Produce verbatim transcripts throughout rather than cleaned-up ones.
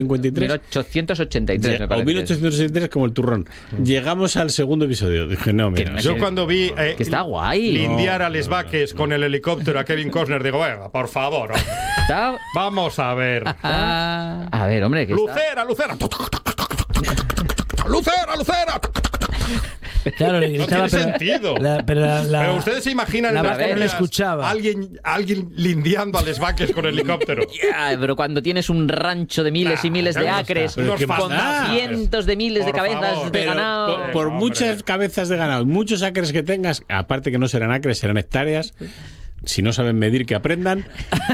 cincuenta y tres. mil ochocientos ochenta y tres, me O parece. mil ochocientos ochenta y tres como el turrón. Llegamos al segundo episodio. Dije, no, mira. Que- Yo cuando vi eh, Que está guay. lindiar No, a Les no, no, Vaques con el helicóptero a Kevin Costner, digo, venga, por favor, hombre, Está- vamos a ver. Ah, a ver, hombre, que está... ¡Lucera, Lucera! ¡Lucera, Lucera! Claro, le No gritaba, tiene pero, sentido. la- pero, la- la- Pero ustedes se imaginan la en las vaca no le peleas escuchaba. alguien, alguien lindiando a Les Vaques con el helicóptero. Ya, pero cuando tienes un rancho de miles y Nah, miles de ya acres, está. Pero ¿qué con pasa? cientos de miles de Por cabezas favor. de Pero ganado... por, por Hombre. muchas cabezas de ganado, muchos acres que tengas, aparte que no serán acres, serán hectáreas. Si no saben medir, que aprendan.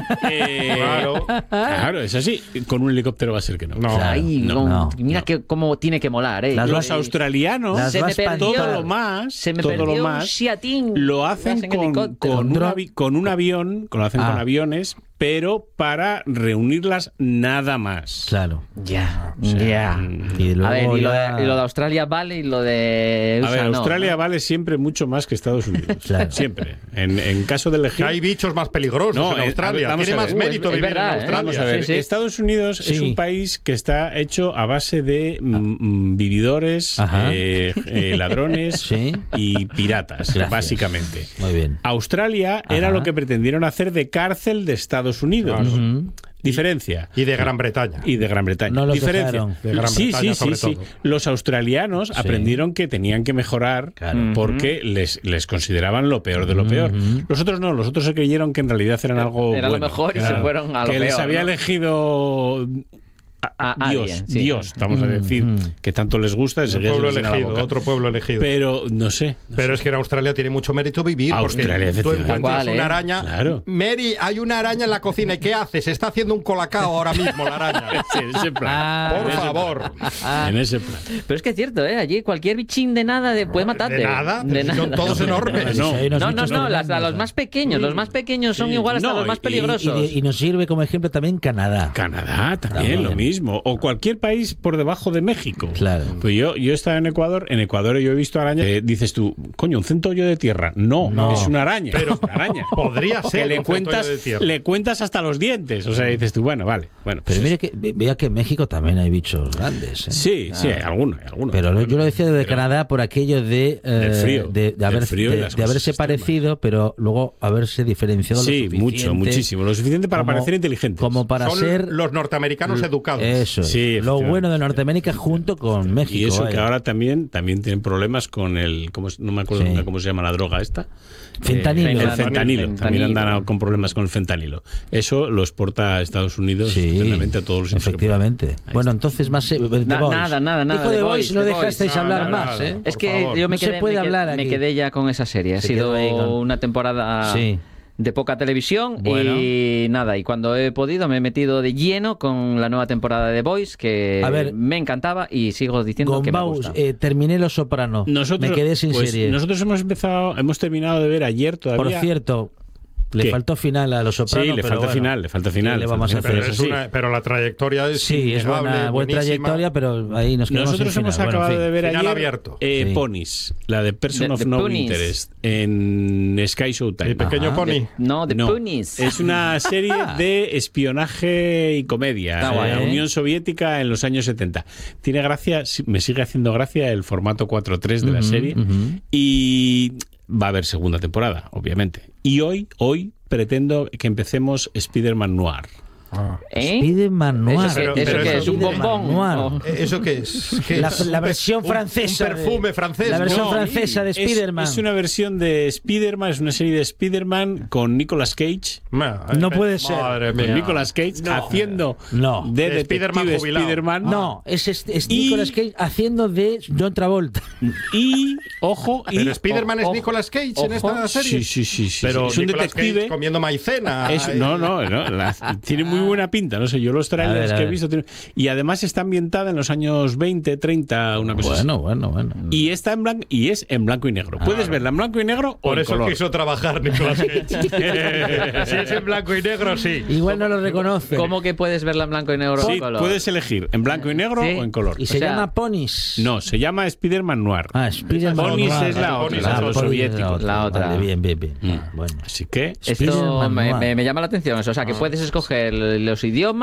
Eh, Claro. Claro, es así. Con un helicóptero va a ser que no. No. Ay, no, con- no, mira no. que, cómo tiene que molar, ¿eh? Las Los Eh, australianos, Las se me vas perdió, todo lo más, se me todo perdió lo un más, Xiatín. lo hacen en con, helicóptero. con, un Dro- avi- con un avión, lo hacen Ah. con aviones, pero para reunirlas nada más. Claro. Ya, O sea, ya. Y luego A ver, y lo, ya- de, y lo de Australia vale y lo de... A U S A ver, no, Australia ¿no? vale siempre mucho más que Estados Unidos. Claro. Siempre. En, en caso de Que elegir. hay bichos más peligrosos No, en eh, Australia. vamos Tiene a más ver. mérito Uh, es- es vivir verdad, en ¿eh? Australia. Vamos a ver, Sí, sí. Estados Unidos es Sí. un país que está hecho a base de mm, mm, vividores, Ajá. eh, eh, ladrones Sí. y piratas, Gracias. básicamente. Muy bien. Australia era Ajá. lo que pretendieron hacer de cárcel de Estados Unidos. Claro. Ujú. Diferencia. Y de Gran Bretaña. Y de Gran Bretaña. No los Diferencia. dejaron. De Gran sí, Bretaña, sí, sí, sobre sí. todo. Los australianos aprendieron que tenían que mejorar Claro. porque les, les consideraban lo peor de lo peor. Ujú. Los otros no, los otros se creyeron que en realidad eran algo Era lo bueno. mejor y se Claro. fueron a lo que les peor, había ¿no? elegido A- a Dios, alguien, sí. Dios, vamos a decir, Mm. que tanto les gusta. y Un se queda pueblo sin la elegido, boca. otro pueblo elegido. Pero no sé. no Pero sé. es que en Australia tiene mucho mérito vivir. Australia, porque tú efectivamente. encuentras Igual, ¿eh? una araña. Claro. Mary, hay una araña en la cocina. ¿Y qué hace? Se está haciendo un colacao ahora mismo la araña. Sí, en ese plan. Ah, Por En ese favor. plan. En ese plan. Pero es que es cierto, ¿eh? Allí cualquier bichín de nada de, puede matarte. De nada. De pero son nada. todos enormes. No. Sí, hay unos No, no, bichos no, las- a tremendos, los más pequeños. Los más pequeños son Sí. igual hasta No, los más y- peligrosos. Y, y nos sirve como ejemplo también Canadá. Canadá también, También. lo mismo. O cualquier país por debajo de México. Claro. Pues yo, yo he estado en Ecuador. En Ecuador yo he visto arañas. Eh, dices tú, coño, un centollo de tierra. No, No. es una araña. Pero es una araña. podría ser Que le un cuentas, centollo de tierra. le cuentas hasta los dientes. O sea, dices tú, bueno, vale. Bueno, Pero pues mire que ve- vea que en México también hay bichos grandes. ¿eh? sí, sí, hay Ah. alguno, hay alguno. Pero lo- yo lo decía de Pero- Canadá por aquello de, eh, Del frío, de, de del haber- frío y de- las de haberse cosas extremas. parecido, pero luego haberse diferenciado lo Sí, suficiente mucho, muchísimo. Lo suficiente para como- parecer inteligentes. Como para Son ser los norteamericanos educados. eso, es. Sí, lo efectivamente. bueno de Norteamérica junto con México. Y eso que vaya. ahora también, también tienen problemas con el. ¿cómo es? No me acuerdo Sí. nunca cómo se llama la droga esta. Fentanilo. Eh, el Fentanilo. fentanilo. También Fentanilo. andan con problemas con el fentanilo. Eso lo exporta a Estados Unidos Sí, estupendamente a todos los sitios que efectivamente. Ahí Bueno, está. entonces más eh, The Na- Voice. nada, nada, nada, Hijo de The Voice, Voice, no The dejasteis Voice. hablar Nada, más, nada. ¿eh? Es Por que favor. yo me No se quedé, puede me, qued- hablar me aquí. quedé ya con esa serie. Ha Se sido quedó ahí con- una temporada Sí. de poca televisión Bueno. y nada. Y cuando he podido me he metido de lleno con la nueva temporada de The Voice, que A ver, me encantaba y sigo diciendo que me Gombaus, gusta. eh, terminé Los Soprano. Nosotros, me quedé sin pues, serie. Nosotros hemos empezado, hemos terminado de ver ayer todavía. Por cierto, le ¿Qué? faltó final a Los Soprano. Sí, le pero falta bueno, final, le falta final. ¿qué le le vamos falta a final, hacer? Pero, es eso sí. una- pero la trayectoria es Sí, es innegable, buena, buena buenísima. trayectoria, pero ahí nos quedamos Nosotros sin hemos final. Bueno, acabado en fin. de ver Final ayer abierto. eh, Sí. Ponies, la de Person The- of The No Ponies. Interest en Sky Showtime. El pequeño Ajá. pony. De- no, The No, Punies. es una serie de espionaje y comedia. Está eh, guay, la ¿eh? Unión Soviética en los años setenta. Tiene gracia, sí, me sigue haciendo gracia el formato cuatro tres de la Ujú, serie. ujú. Y va a haber segunda temporada, obviamente. Y hoy, hoy pretendo que empecemos Spider-Man Noir. ¿Eh? Spiderman Noir. ¿Eso, Pero- qué, eso pero qué eso- es? ¿Un Spiderman bombón? Noir. ¿O- ¿Eso qué es? ¿Qué La, es? la Un pe- versión un- francesa. Un perfume de- francés. La versión No. francesa de Es- Spiderman. Es, una versión de Spider-Man, es una serie de Spider-Man con Nicolas Cage. Ma- No eh, puede ser. Madre Con mía. Nicolas Cage No. haciendo No. de De detective Spider-Man jubilado. Spider-Man. No, es, es, es Y- Nicolas Cage haciendo de John Travolta. Y, ojo, y... Pero Spider-Man es ojo, Nicolas Cage en ojo. esta serie. Sí, sí, sí. sí, Pero sí. Es un Nicolas detective. Cage comiendo maicena. Es- Ay. no, no, no, la- tiene muy buena pinta, no sé, yo los A trailers ver, a que he ver. visto tiene- y además está ambientada en los años veinte, treinta, una cosa Bueno, bueno, bueno. así. Y está en blanco y es en blanco y negro. Puedes verla en blanco y negro o Por en eso color. quiso trabajar Nicolas Cage. Si es en blanco y negro, sí. Igual no lo reconoce. ¿Cómo que puedes verla en blanco y negro o Sí, en color? puedes elegir en blanco y negro Sí. o en color. Y O se sea- llama Ponies. No, se llama Spider-Man Noir. Ah, Spiderman Ponies Noir. es la Ah, otra, Ponies la es de los otra. soviéticos. La otra. Vale, bien, bien, bien. Mm. Ah, bueno. Así que Esto Spiderman me, Noir. me- me llama la atención eso. O sea, que puedes escoger los idiomas.